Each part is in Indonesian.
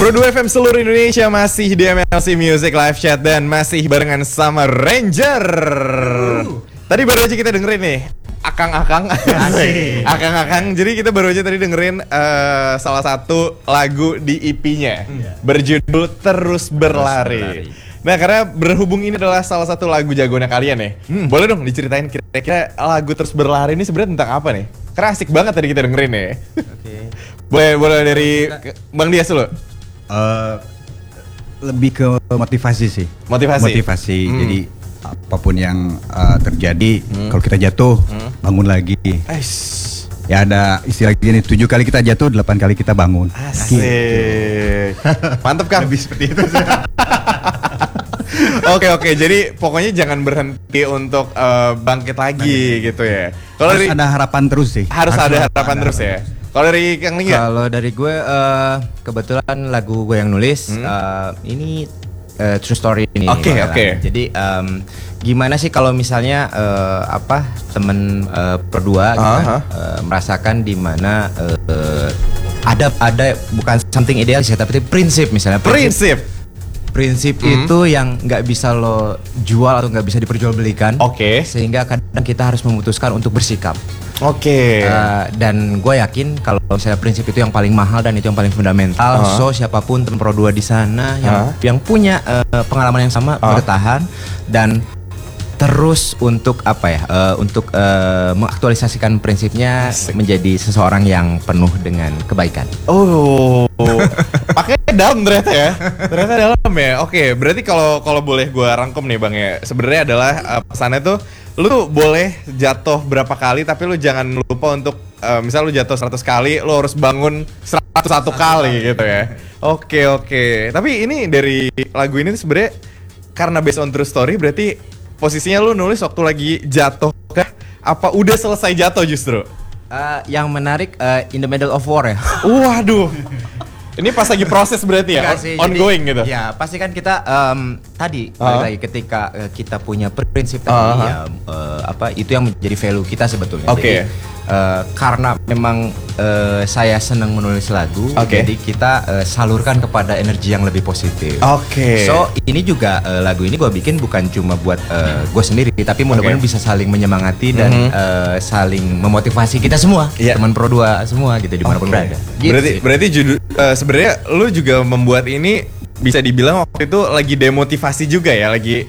Pro 2 FM seluruh Indonesia masih di MLC Music Live Chat dan masih barengan sama Ranger. Tadi baru aja kita dengerin nih Akang-akang. Akang-akang. Jadi kita baru aja tadi dengerin salah satu lagu di EP-nya berjudul Terus Berlari. Nah, karena berhubung ini adalah salah satu lagu jagoannya kalian ya, boleh dong diceritain kira-kira lagu Terus Berlari ini sebenarnya tentang apa nih? Karena asik banget tadi kita dengerin ya. Boleh dari Bang Dias dulu. Lebih ke motivasi sih. Motivasi. Jadi apapun yang terjadi, kalau kita jatuh, bangun lagi. Ya ada istilah gini, 7 kali kita jatuh, 8 kali kita bangun. Asik. Mantap Kang. Lebih seperti itu. Oke. Jadi pokoknya jangan berhenti untuk bangkit lagi gitu ya. Kalau Harus ada harapan terus sih. Harus ada harapan terus ya. Kalau dari Kang Lingga? Kalau dari gue kebetulan lagu gue yang nulis ini true story ini. Oke. Jadi gimana sih kalau misalnya temen berdua gitu kan, merasakan di mana ada bukan something ideal sih, tapi prinsip misalnya. Prinsip itu yang nggak bisa lo jual atau nggak bisa diperjualbelikan. Sehingga kadang kita harus memutuskan untuk bersikap. Dan gue yakin kalau misalnya prinsip itu yang paling mahal dan itu yang paling fundamental. So siapapun teman Pro 2 di sana yang punya pengalaman yang sama bertahan dan terus untuk mengaktualisasikan prinsipnya menjadi seseorang yang penuh dengan kebaikan. Pakai dalam ternyata ya. Ternyata dalam ya. Oke, berarti kalau boleh gue rangkum nih Bang ya. Sebenarnya adalah pesannya tuh lu tuh boleh jatuh berapa kali tapi lu jangan lupa untuk misal lu jatuh 100 kali, lu harus bangun 101 kali gitu ya. Oke. Tapi ini dari lagu ini sebenarnya karena based on true story, berarti posisinya lu nulis waktu lagi jatuh kah? Apa udah selesai jatuh justru? Yang menarik in the middle of war ya. Waduh. Ini pas lagi proses berarti ya? Ongoing gitu? Ya pasti kan kita tadi balik lagi ketika kita punya prinsip tadi itu yang menjadi value kita sebetulnya. Jadi, karena memang saya senang menulis lagu, jadi kita salurkan kepada energi yang lebih positif. So ini juga lagu ini gue bikin bukan cuma buat gue sendiri, tapi mudah-mudahan bisa saling menyemangati dan saling memotivasi kita semua, teman Pro 2 semua gitu dimanapun berada. Berarti sebenarnya lu juga membuat ini bisa dibilang waktu itu lagi demotivasi juga ya, lagi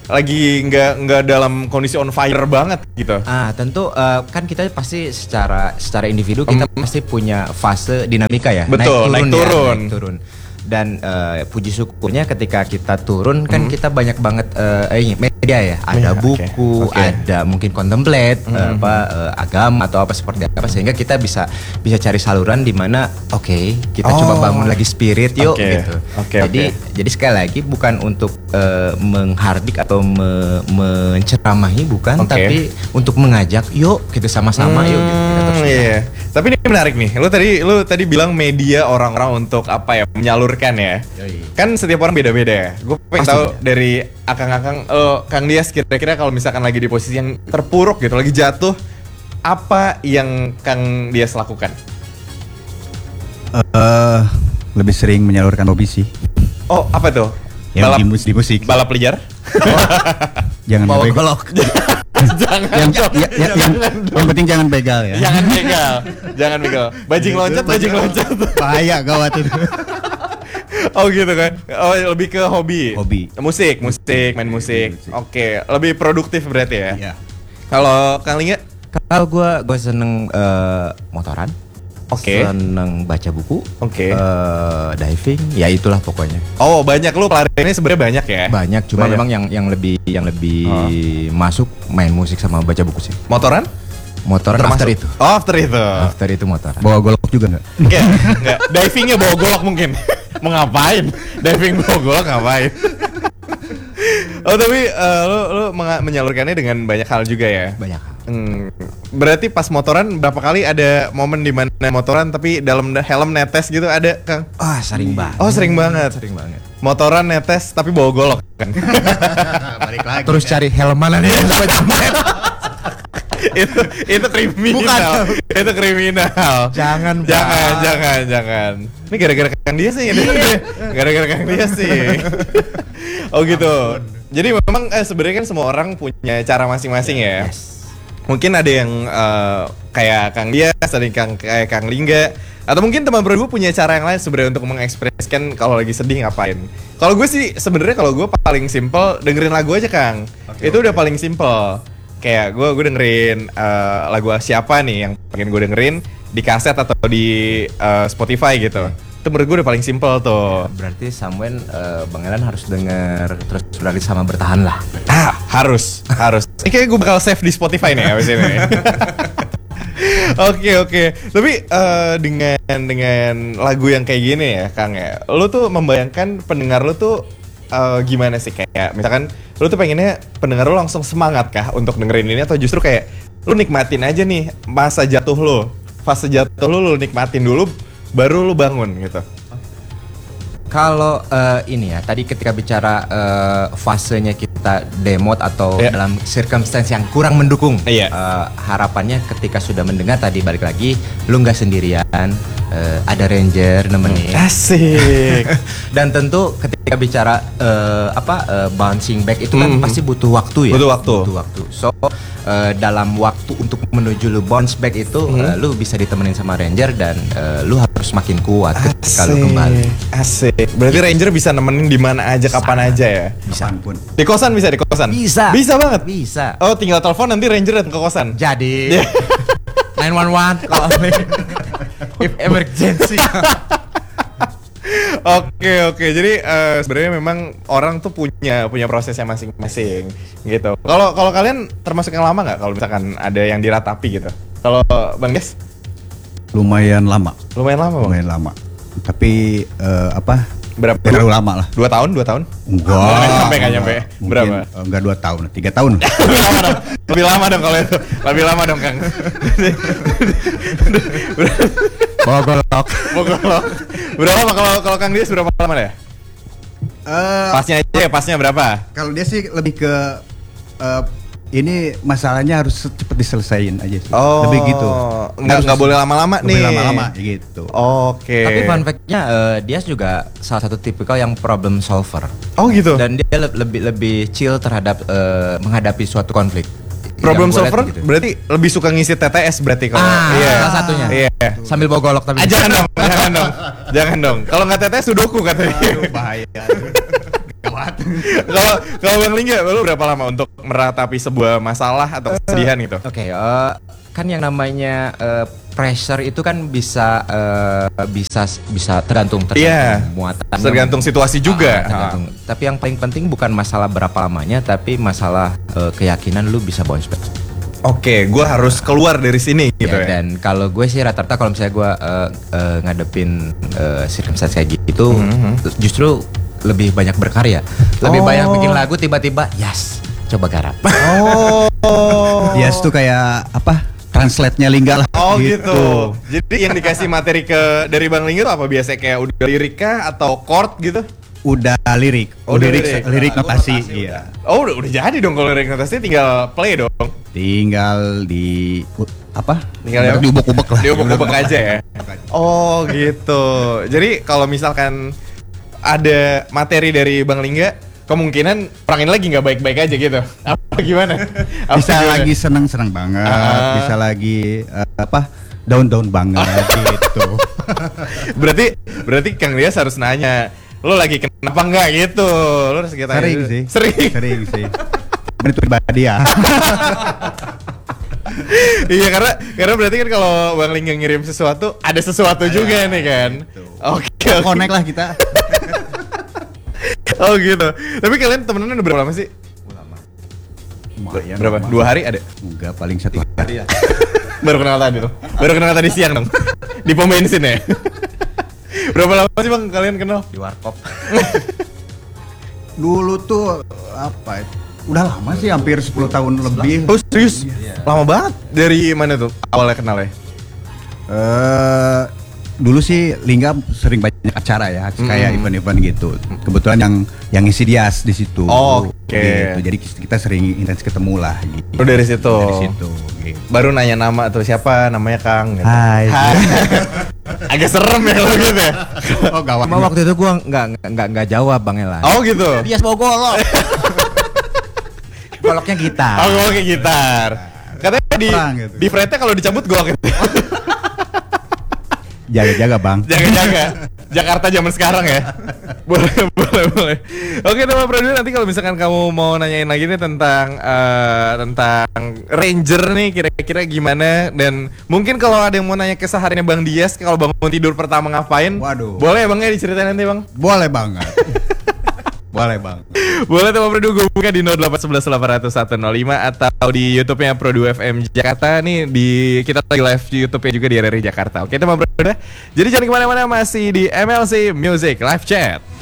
nggak dalam kondisi on fire banget gitu. Tentu kan kita pasti secara individu kita pasti punya fase dinamika ya. Betul, naik turun. Dan puji syukurnya ketika kita turun kan kita banyak banget media ya. Ada buku, ada mungkin contemplate, agama atau apa seperti apa, sehingga kita bisa cari saluran di mana kita coba bangun lagi spirit yuk gitu. Jadi sekali lagi bukan untuk menghardik atau menceramahi, bukan, tapi untuk mengajak yuk gitu sama-sama yuk gitu. Tapi ini menarik nih. Lu tadi bilang media orang-orang untuk menyalurkan ya. Kan setiap orang beda-beda ya. Gue pengen tahu dari Akang-akang, Kang Dias, kira-kira kalau misalkan lagi di posisi yang terpuruk gitu, lagi jatuh, apa yang Kang Dias lakukan? Lebih sering menyalurkan hobi sih. Apa tuh? Yang di musik. Balap liar? Jangan bawa golok. Yang penting jangan begal ya. Jangan begal. Bajing loncat. Bahaya gawat itu. Gitu kan. Lebih ke hobi. Musik, main musik. Lebih produktif berarti ya. Iya. Kalau Kang Lingga? Kalau gue seneng motoran. Seneng baca buku. Diving, ya itulah pokoknya. Banyak lu pelariannya sebenarnya banyak ya? Banyak, cuma memang yang lebih masuk main musik sama baca buku sih. Motoran after itu. After itu motoran. Bawa golok juga enggak? Enggak. Divingnya bawa golok mungkin. Mau ngapain? Diving bawa golok ngapain? Tapi lu menyalurkannya dengan banyak hal juga ya? Banyak hal. Berarti pas motoran berapa kali ada momen di mana motoran tapi dalam helm netes gitu ada, Kang? Sering banget. Sering banget. Motoran netes tapi bawa golok kan? Balik lagi. Terus cari helm mana nih? itu kriminal. Itu kriminal. Jangan. Ini gara-gara Kang Dia sih. Gara-gara Kang Dia sih. Oh gitu. Jadi memang sebenarnya kan semua orang punya cara masing-masing ya. Yes. Mungkin ada yang kayak Kang Dia, ada yang kayak Kang Lingga, atau mungkin teman bro gue punya cara yang lain sebenarnya untuk mengekspresikan kalau lagi sedih ngapain. Kalau gue sih sebenarnya kalau gue paling simple dengerin lagu aja Kang. Itu udah paling simple. Kayak gue dengerin lagu siapa nih yang pengen gue dengerin di kaset atau di Spotify gitu. Itu menurut gue udah paling simple tuh. Berarti Samuel Bang Elan harus denger terus berarti sama bertahan lah. Harus. Ini kayaknya gue bakal save di Spotify nih abis ini. Oke. Tapi dengan lagu yang kayak gini ya, Kang ya, lu tuh membayangkan pendengar lu tuh gimana sih? Kayak misalkan lu tuh pengennya pendengar lu langsung semangat kah untuk dengerin ini, atau justru kayak lu nikmatin aja nih masa jatuh lu, fase jatuh lu nikmatin dulu, baru lu bangun gitu. Kalau ini ya, tadi ketika bicara fasenya kita demot atau dalam circumstance yang kurang mendukung, harapannya ketika sudah mendengar tadi balik lagi, lu nggak sendirian, ada ranger nemenin. Asik. Dan tentu ketika bicara bouncing back itu kan pasti butuh waktu ya. Butuh waktu. So dalam waktu untuk menuju lu bounce back itu, lu bisa ditemenin sama ranger dan lu harus makin kuat ketika lu kembali. Asik. Berarti ranger bisa nemenin di mana aja, kapan aja ya? Bisa. Pun. Di kosan bisa di kosan? Bisa banget? Bisa. Oh, tinggal telepon nanti ranger datang ke kosan? Jadi 911 kalau if emergency. Oke. Jadi sebenarnya memang orang tuh punya prosesnya masing-masing gitu. Kalau kalian termasuk yang lama nggak? Kalau misalkan ada yang diratapi gitu. Kalau Bang Des? Lumayan lama. Lumayan lama. Tapi berapa? Terlalu lama lah. 2 tahun? Enggak. Nggak nyampe. Berapa? Enggak 2 tahun, 3 tahun. Lebih lama dong kalau itu. Lebih lama dong Kang. Bogolok. Berapa kalau Kang Dias berapa lama ya? Pasnya berapa? Kalau dia sih lebih ke ini masalahnya harus cepet diselesain aja sih. Oh, lebih gitu. Nggak boleh lama-lama nih. Boleh lama-lama gitu. Oke. Tapi fun fact-nya Dias juga salah satu tipikal yang problem solver. Oh gitu. Dan dia lebih chill terhadap menghadapi suatu konflik. Problem solver gitu. Berarti lebih suka ngisi TTS berarti kalau. Salah satunya. Iya. Sambil bogolok tapi. Jangan dong. Kalau nggak TTS sudoku katanya. Bahaya. Kalau Bang Lingga, lu berapa lama untuk meratapi sebuah masalah atau kesedihan gitu? Oke, kan yang namanya pressure itu kan bisa tergantung muatan, tergantung situasi juga. Tergantung. Tapi yang paling penting bukan masalah berapa lamanya, tapi masalah keyakinan lu bisa bounce back. Oke, gue harus keluar dari sini gitu ya. Dan kalau gue sih rata-rata kalau misalnya gue ngadepin circumstance kayak gitu, justru lebih banyak berkarya, lebih banyak bikin lagu, tiba-tiba coba garap. Yes tuh kayak apa? Translate-nya Lingga lah. Oh gitu. Jadi yang dikasih materi dari Bang Lingga itu apa biasanya, kayak udah lirik kah atau chord gitu? Udah lirik. Lirik notasi. Iya. Oh udah jadi dong, kalau lirik notasi tinggal play dong. Tinggal di Tinggal diubek-ubek lah. Diubek-ubek aja ya. Oh gitu. Jadi kalau misalkan ada materi dari Bang Lingga, kemungkinan orang ini lagi nggak baik-baik aja gitu. Apa gimana? Bisa lagi senang-senang banget, bisa lagi down-down banget gitu. Berarti Kang Dias harus nanya, lo lagi kenapa enggak gitu? Lo harus kita Sering sih. Itu pribadi ya. Iya, karena berarti kan kalau Bang Lingga ngirim sesuatu, ada sesuatu juga nih kan. Oke. Connect lah kita. Oh gitu. Tapi kalian temenan udah berapa lama sih? Lumayan. Berapa? 2 hari ada? Enggak, paling 1 hari. Baru kenal tadi tuh. Baru kenal tadi siang dong. Di pom bensin ya. Berapa lama sih Bang kalian kenal? Di warkop. Dulu tuh udah lama sih, hampir 10 tahun lebih. Oh serius? Lama banget. Dari mana tuh awalnya kenal ya? dulu sih Lingga sering banyak acara ya, kayak event-event gitu. Kebetulan yang ngisi Dias di situ. Gitu. Jadi kita sering intens ketemu lah gitu. Dari situ. Dari situ gitu. Baru nanya nama tuh, siapa namanya Kang gitu. Hai. Agak serem ya kalau gitu ya. Oh gawat. Cuma waktu itu gua nggak jawab Bang Elan. Oh gitu. Dia bawa golok. Goloknya gitar. Oh, goloknya gitar. Katanya gitu. di fretnya kalau dicabut golok itu. Jaga-jaga Bang. Jaga-jaga. Jakarta zaman sekarang ya. boleh. Oke teman produser, nanti kalau misalkan kamu mau nanyain lagi nih tentang Ranger nih kira-kira gimana, dan mungkin kalau ada yang mau nanya kesehariannya Bang Dias kalau bangun tidur pertama ngapain, waduh, boleh ya Bang ya diceritain nanti Bang? Boleh banget. Boleh Bang. Boleh teman Produ, gue buka di 0811 800 105 atau di YouTube-nya Produ FM Jakarta. Nih kita lagi live di YouTube-nya juga di RRI Jakarta. Oke teman Produ, jadi jangan kemana-mana, masih di MLC Music Live Chat.